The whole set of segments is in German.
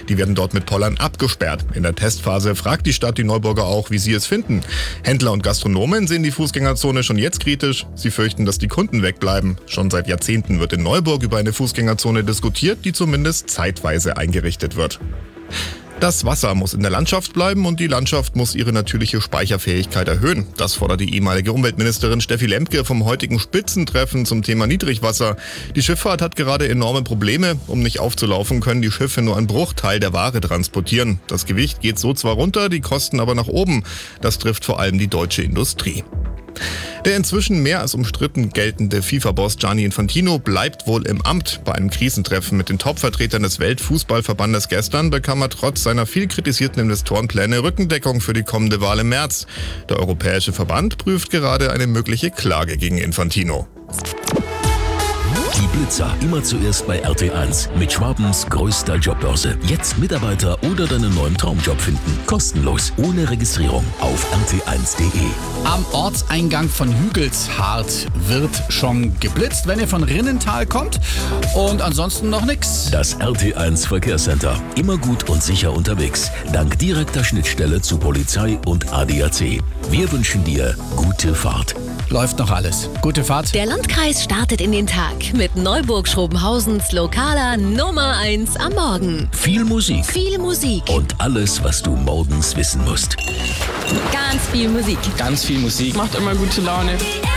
Die werden dort mit Pollern abgesperrt. In der Testphase fragt die Stadt die Neuburger auch, wie sie es finden. Händler und Gastronomen sehen die Fußgängerzone schon jetzt kritisch. Sie fürchten, dass die Kunden wegbleiben. Schon seit Jahrzehnten wird in Neuburg über eine Fußgängerzone diskutiert, die zumindest zeitweise eingerichtet wird. Das Wasser muss in der Landschaft bleiben und die Landschaft muss ihre natürliche Speicherfähigkeit erhöhen. Das fordert die ehemalige Umweltministerin Steffi Lemke vom heutigen Spitzentreffen zum Thema Niedrigwasser. Die Schifffahrt hat gerade enorme Probleme. Um nicht aufzulaufen, können die Schiffe nur einen Bruchteil der Ware transportieren. Das Gewicht geht so zwar runter, die Kosten aber nach oben. Das trifft vor allem die deutsche Industrie. Der inzwischen mehr als umstritten geltende FIFA-Boss Gianni Infantino bleibt wohl im Amt. Bei einem Krisentreffen mit den Top-Vertretern des Weltfußballverbandes gestern bekam er trotz seiner viel kritisierten Investorenpläne Rückendeckung für die kommende Wahl im März. Der Europäische Verband prüft gerade eine mögliche Klage gegen Infantino. Die Blitzer immer zuerst bei RT1 mit Schwabens größter Jobbörse. Jetzt Mitarbeiter oder deinen neuen Traumjob finden. Kostenlos, ohne Registrierung auf rt1.de. Am Ortseingang von Hügelshardt wird schon geblitzt, wenn ihr von Rinnental kommt. Und ansonsten noch nix. Das RT1 Verkehrscenter. Immer gut und sicher unterwegs. Dank direkter Schnittstelle zu Polizei und ADAC. Wir wünschen dir gute Fahrt. Läuft noch alles. Gute Fahrt. Der Landkreis startet in den Tag mit Neuburg-Schrobenhausens lokaler Nummer 1 am Morgen. Viel Musik. Viel Musik. Und alles, was du morgens wissen musst. Ganz viel Musik. Ganz viel Musik. Macht immer gute Laune.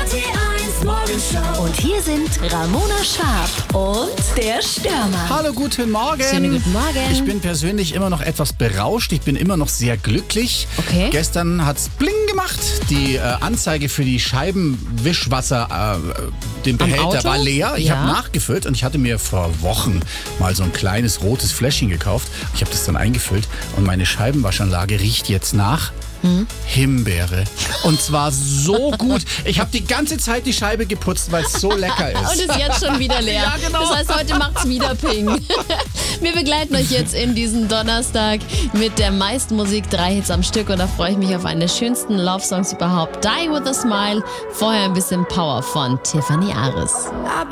Und hier sind Ramona Schwab und der Stürmer. Hallo, guten Morgen. Schönen guten Morgen. Ich bin persönlich immer noch etwas berauscht. Ich bin immer noch sehr glücklich. Okay. Gestern hat's Bling gemacht. Die Anzeige für die Scheibenwischwasser, den Behälter Auto? war leer. Ich Ja. habe nachgefüllt und ich hatte mir vor Wochen mal so ein kleines rotes Fläschchen gekauft. Ich habe das dann eingefüllt und meine Scheibenwaschanlage riecht jetzt nach Himbeere. Und zwar so gut. Ich habe die ganze Zeit die Scheibe geputzt, weil es so lecker ist. Und ist jetzt schon wieder leer. Ja, genau. Das heißt, heute macht's wieder Ping. Wir begleiten euch jetzt in diesen Donnerstag mit der meisten Musik, 3 Hits am Stück. Und da freue ich mich auf einen der schönsten Love-Songs überhaupt. Die with a Smile. Vorher ein bisschen Power von Tiffany Aris.